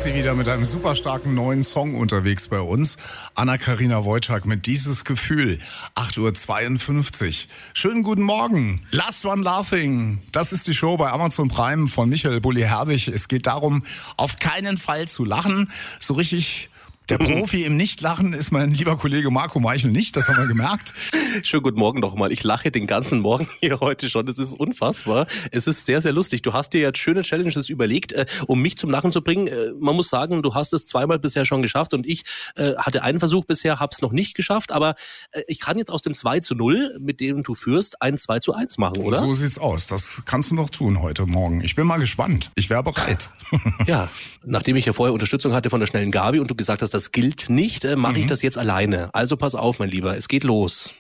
ist sie wieder mit einem super starken neuen Song unterwegs bei uns. Anna-Karina Wojcik mit Dieses Gefühl. 8:52 Uhr. Schönen guten Morgen. Last One Laughing. Das ist die Show bei Amazon Prime von Michael Bulli-Herbig. Es geht darum, auf keinen Fall zu lachen. So richtig... Der Profi im Nichtlachen ist mein lieber Kollege Marco Meichel nicht, das haben wir gemerkt. Schönen guten Morgen nochmal. Ich lache den ganzen Morgen hier heute schon. Das ist unfassbar. Es ist sehr, sehr lustig. Du hast dir jetzt schöne Challenges überlegt, um mich zum Lachen zu bringen. Man muss sagen, du hast es zweimal bisher schon geschafft und ich hatte einen Versuch bisher, hab's noch nicht geschafft. Aber ich kann jetzt aus dem 2:0, mit dem du führst, ein 2:1 machen, oder? So sieht's aus. Das kannst du noch tun heute Morgen. Ich bin mal gespannt. Ich wäre bereit. Ja, nachdem ich ja vorher Unterstützung hatte von der schnellen Gabi und du gesagt hast, das gilt nicht, mache ich das jetzt alleine. Also pass auf, mein Lieber, es geht los.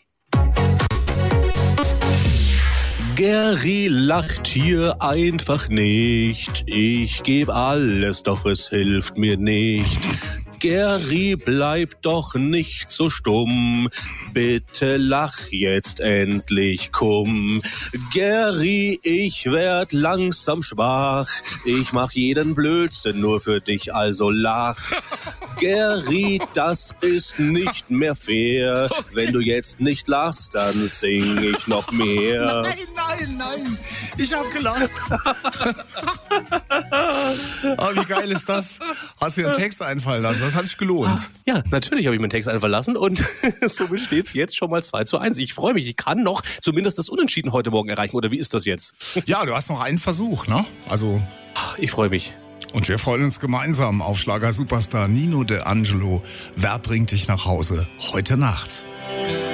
Gary lacht hier einfach nicht. Ich gebe alles, doch es hilft mir nicht. Gary, bleib doch nicht so stumm. Bitte lach jetzt endlich, komm. Gary, ich werd langsam schwach. Ich mach jeden Blödsinn nur für dich, also lach. Gary, das ist nicht mehr fair. Wenn du jetzt nicht lachst, dann sing ich noch mehr. Nein. Ich hab gelacht. Aber wie geil ist das? Hast du dir einen Text einfallen lassen? Das hat sich gelohnt. Ja, natürlich habe ich mir einen Text einfallen lassen und somit steht es jetzt schon mal 2:1. Ich freue mich, ich kann noch zumindest das Unentschieden heute Morgen erreichen. Oder wie ist das jetzt? Ja, du hast noch einen Versuch, ne? Also. Ich freue mich. Und wir freuen uns gemeinsam auf Schlager-Superstar Nino De Angelo. Wer bringt dich nach Hause heute Nacht?